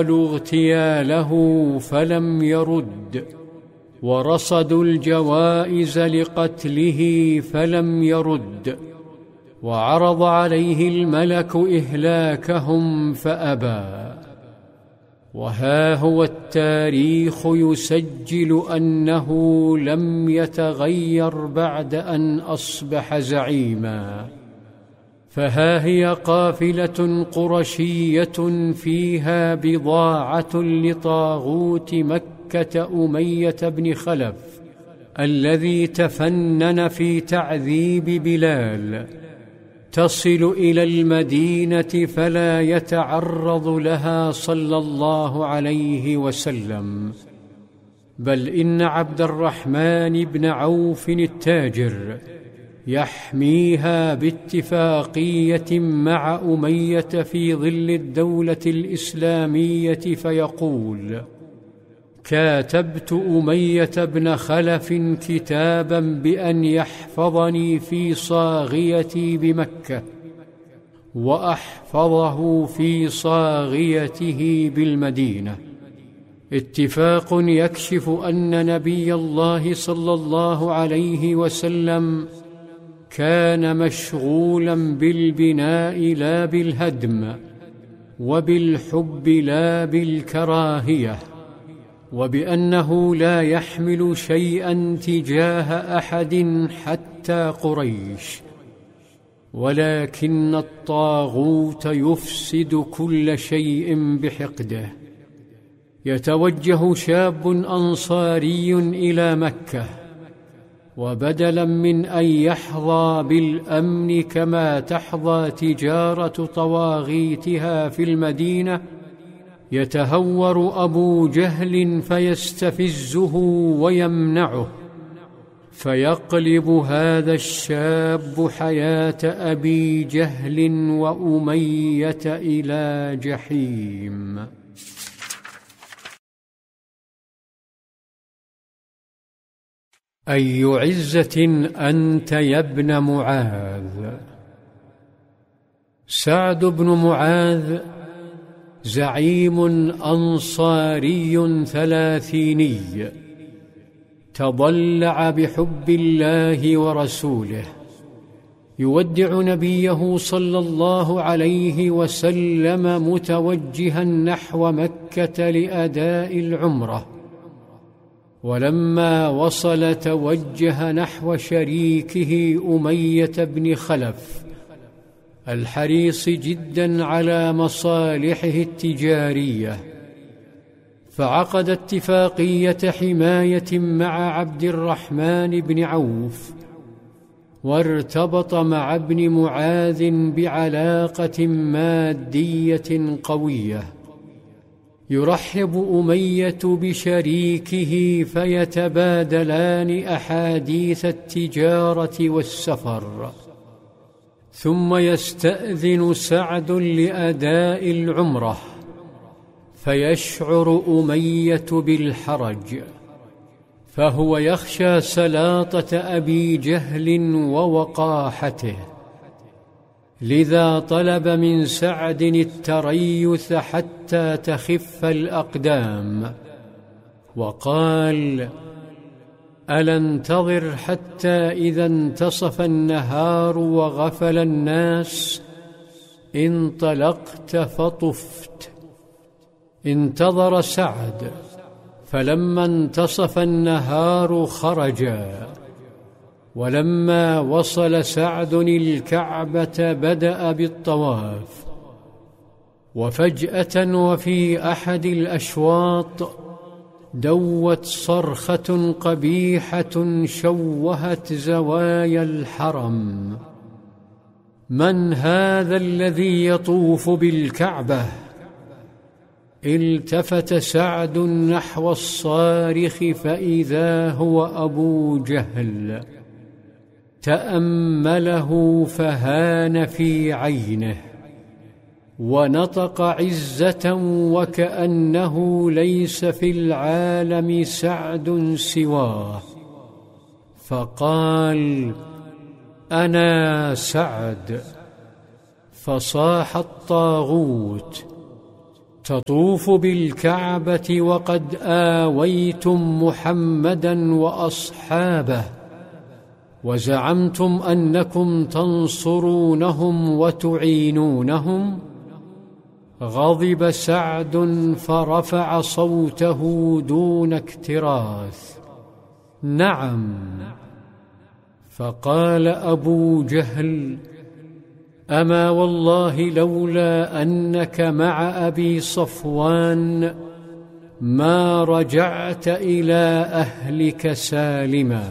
اغتياله فلم يرد، ورصدوا الجوائز لقتله فلم يرد، وعرض عليه الملك إهلاكهم فأبى. وها هو التاريخ يسجل أنه لم يتغير بعد أن أصبح زعيما. فها هي قافلة قرشية فيها بضاعة لطاغوت مكة أمية بن خلف الذي تفنن في تعذيب بلال، تصل إلى المدينة فلا يتعرض لها صلى الله عليه وسلم، بل إن عبد الرحمن بن عوف التاجر يحميها باتفاقية مع أمية في ظل الدولة الإسلامية، فيقول: كاتبت أمية بن خلف كتابا بأن يحفظني في صاغيتي بمكة وأحفظه في صاغيته بالمدينة. اتفاق يكشف أن نبي الله صلى الله عليه وسلم كان مشغولا بالبناء لا بالهدم، وبالحب لا بالكراهية، وبأنه لا يحمل شيئا تجاه أحد حتى قريش، ولكن الطاغوت يفسد كل شيء بحقده. يتوجه شاب أنصاري إلى مكة، وبدلا من أن يحظى بالأمن كما تحظى تجارة طواغيتها في المدينة، يتهور أبو جهل فيستفزه ويمنعه، فيقلب هذا الشاب حياة أبي جهل وأمية إلى جحيم. أي عزة أنت يا ابن معاذ. سعد بن معاذ زعيم أنصاري ثلاثيني تضلع بحب الله ورسوله، يودع نبيه صلى الله عليه وسلم متوجها نحو مكة لأداء العمرة، ولما وصل توجه نحو شريكه أمية بن خلف الحريص جدا على مصالحه التجارية، فعقد اتفاقية حماية مع عبد الرحمن بن عوف، وارتبط مع ابن معاذ بعلاقة مادية قوية. يرحب أمية بشريكه فيتبادلان أحاديث التجارة والسفر، ثم يستأذن سعد لأداء العمرة، فيشعر أمية بالحرج، فهو يخشى سلاطة أبي جهل ووقاحته، لذا طلب من سعد التريث حتى تخف الأقدام، وقال: ألا انتظر حتى إذا انتصف النهار وغفل الناس انطلقت فطفت. انتظر سعد، فلما انتصف النهار خرجا، ولما وصل سعد الكعبة بدأ بالطواف، وفجأة وفي أحد الأشواط دوت صرخة قبيحة شوهت زوايا الحرم: من هذا الذي يطوف بالكعبة؟ التفت سعد نحو الصارخ فإذا هو أبو جهل، تأمله فهان في عينه، ونطق عزة وكأنه ليس في العالم سعد سواه، فقال: أنا سعد. فصاح الطاغوت: تطوف بالكعبة وقد آويتم محمدا وأصحابه وزعمتم أنكم تنصرونهم وتعينونهم؟ غضب سعد فرفع صوته دون اكتراث: نعم. فقال أبو جهل: أما والله لولا أنك مع أبي صفوان ما رجعت إلى أهلك سالما.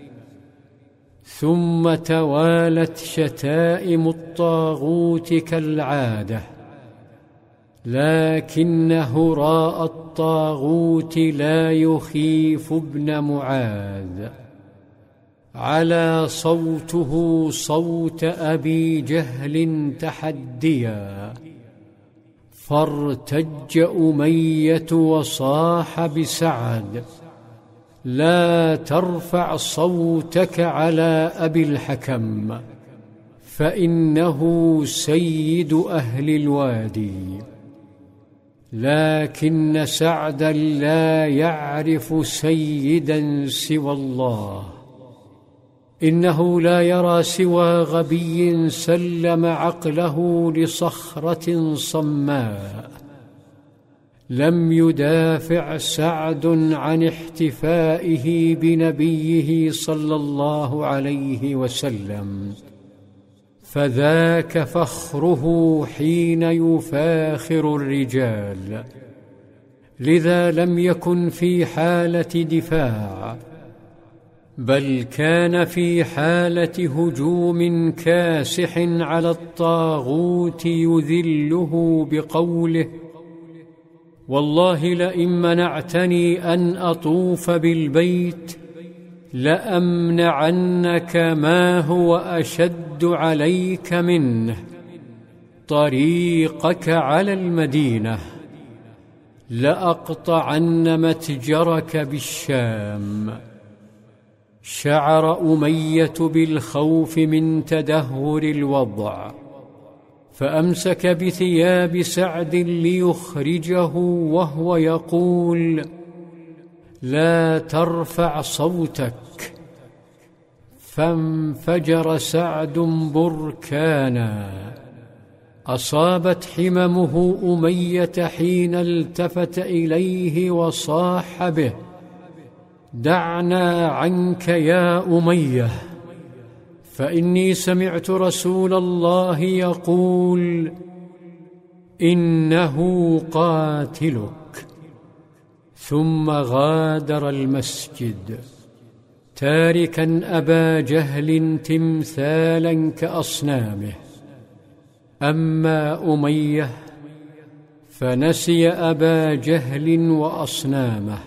ثم توالت شتائم الطاغوت كالعادة، لكن هراء الطاغوت لا يخيف ابن معاذ. على صوته صوت أبي جهل تحديا، فارتج أمية وصاح بسعد: لا ترفع صوتك على أبي الحكم، فإنه سيد أهل الوادي. لكن سعدا لا يعرف سيدا سوى الله، إنه لا يرى سوى غبي سلم عقله لصخرة صماء. لم يدافع سعد عن احتفائه بنبيه صلى الله عليه وسلم، فذاك فخره حين يفاخر الرجال، لذا لم يكن في حالة دفاع، بل كان في حالة هجوم كاسح على الطاغوت يذله بقوله: والله لئن منعتني أن أطوف بالبيت لأمنعنك ما هو أشد عليك منه، طريقك على المدينة، لأقطعن متجرك بالشام. شعر أمية بالخوف من تدهور الوضع، فأمسك بثياب سعد ليخرجه وهو يقول: لا ترفع صوتك. فانفجر سعد بركانا، أصابت حممه أمية حين التفت إليه وصاح به: دعنا عنك يا أمية، فإني سمعت رسول الله يقول: إنه قاتلك. ثم غادر المسجد تاركا أبا جهل تمثالا كأصنامه. أما أمية فنسي أبا جهل وأصنامه،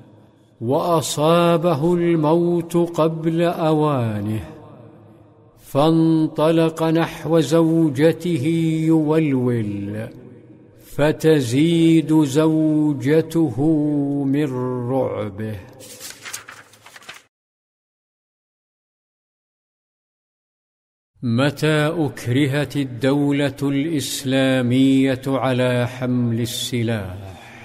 وأصابه الموت قبل أوانه، فانطلق نحو زوجته يولول، فتزيد زوجته من رعبه. متى أكرهت الدولة الإسلامية على حمل السلاح،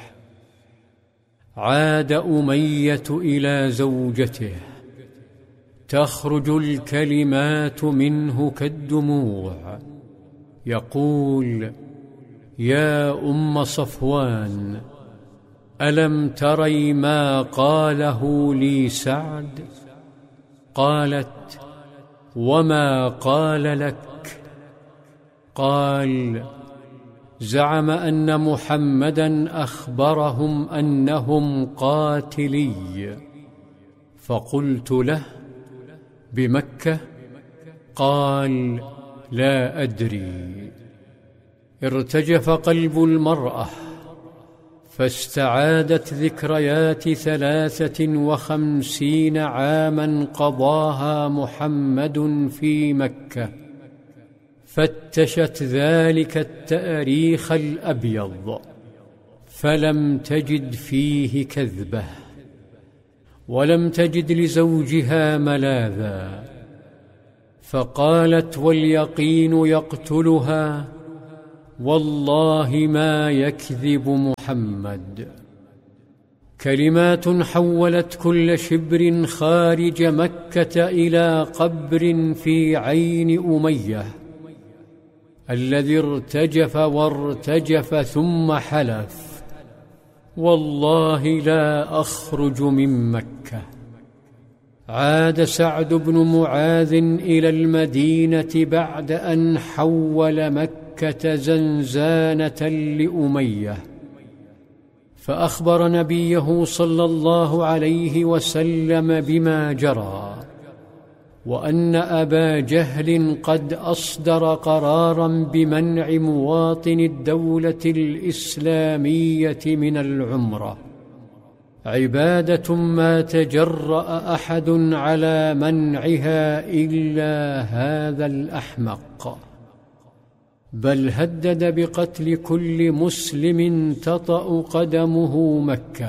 عاد أمية إلى زوجته، تخرج الكلمات منه كالدموع، يقول: يا أم صفوان، ألم تري ما قاله لي سعد؟ قالت: وما قال لك؟ قال: زعم أن محمدا أخبرهم أنهم قاتلي. فقلت له: بمكة؟ قال: لا أدري. ارتجف قلب المرأة، فاستعادت ذكريات 53 عاما قضاها محمد في مكة، فتشت ذلك التاريخ الأبيض فلم تجد فيه كذبة، ولم تجد لزوجها ملاذا، فقالت واليقين يقتلها: والله ما يكذب محمد. كلمات حولت كل شبر خارج مكة إلى قبر في عين أمية الذي ارتجف وارتجف ثم حلف: والله لا أخرج من مكة. عاد سعد بن معاذ إلى المدينة بعد أن حول مكة زنزانة لأمية، فأخبر نبيه صلى الله عليه وسلم بما جرى، وأن أبا جهل قد أصدر قراراً بمنع مواطن الدولة الإسلامية من العمرة، عبادة ما تجرأ أحد على منعها إلا هذا الأحمق، بل هدد بقتل كل مسلم تطأ قدمه مكة.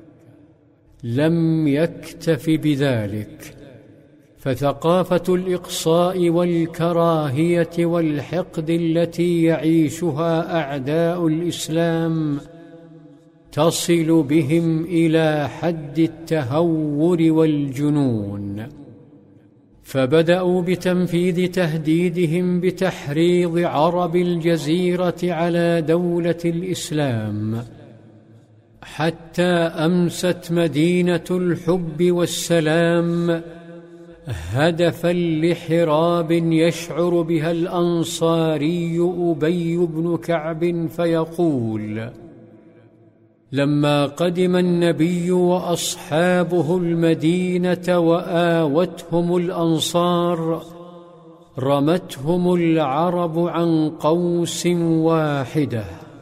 لم يكتف بذلك، فثقافة الإقصاء والكراهية والحقد التي يعيشها أعداء الإسلام تصل بهم إلى حد التهور والجنون، فبدأوا بتنفيذ تهديدهم بتحريض عرب الجزيرة على دولة الإسلام، حتى أمست مدينة الحب والسلام هدفاً لحراب يشعر بها الأنصاري أبي بن كعب، فيقول: لما قدم النبي وأصحابه المدينة وآوتهم الأنصار، رمتهم العرب عن قوس واحدة،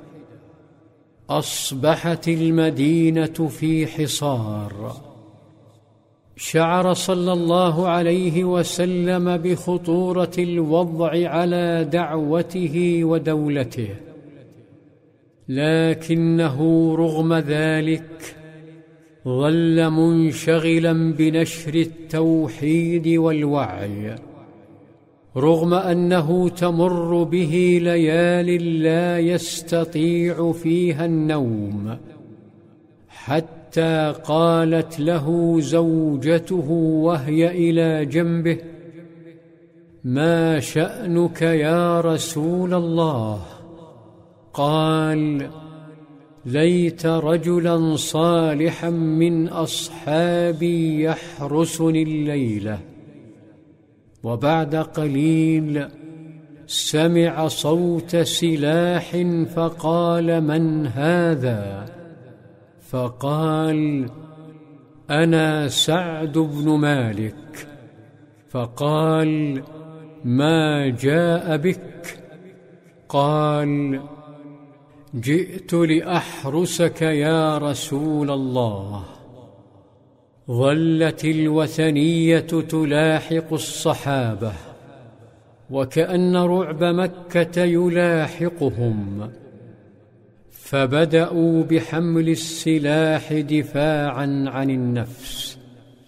أصبحت المدينة في حصار. شعر صلى الله عليه وسلم بخطورة الوضع على دعوته ودولته، لكنه رغم ذلك ظل منشغلا بنشر التوحيد والوعي، رغم أنه تمر به ليال لا يستطيع فيها النوم، حتى قالت له زوجته وهي إلى جنبه: ما شأنك يا رسول الله؟ قال: ليت رجلا صالحا من أصحابي يحرسني الليلة. وبعد قليل سمع صوت سلاح، فقال: من هذا؟ فقال: أنا سعد بن مالك. فقال: ما جاء بك؟ قال: جئت لأحرسك يا رسول الله. ظلت الوثنية تلاحق الصحابة، وكأن رعب مكة يلاحقهم، فبدأوا بحمل السلاح دفاعاً عن النفس.